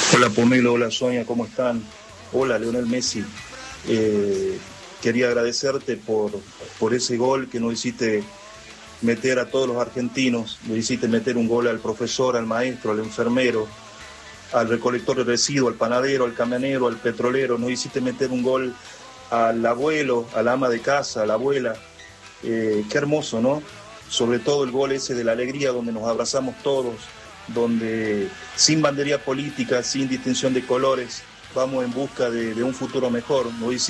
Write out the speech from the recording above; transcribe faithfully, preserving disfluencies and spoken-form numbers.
Hola Pomelo, hola Sonia, ¿cómo están? Hola Lionel Messi. Eh, quería agradecerte por, por ese gol que nos hiciste meter a todos los argentinos, nos hiciste meter un gol al profesor, al maestro, al enfermero, al recolector de residuos, al panadero, al camionero, al petrolero, nos hiciste meter un gol al abuelo, al ama de casa, a la abuela. Eh, qué hermoso, ¿no? Sobre todo el gol ese de la alegría, donde nos abrazamos todos, donde sin bandería política, sin distinción de colores, vamos en busca de, de un futuro mejor. Nos